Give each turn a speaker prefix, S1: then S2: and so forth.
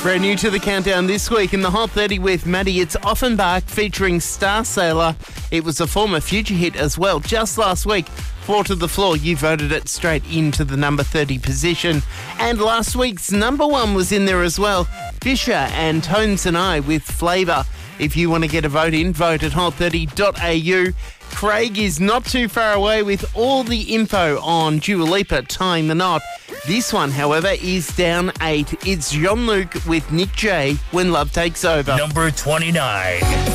S1: Brand new to the countdown this week in the Hot 30 with Maddie, it's Offenbach featuring Star Sailor. It was a former Future hit as well. Just last week, Floor to the Floor, you voted it straight into the number 30 position. And last week's number one was in there as well. Fisher and Tones and I with Flavour. If you want to get a vote in, vote at hot30.au. Craig is not too far away with all the info on Dua Lipa tying the knot. This one, however, is down 8. It's Jean-Luc with Nick J, When Love Takes Over.
S2: Number 29.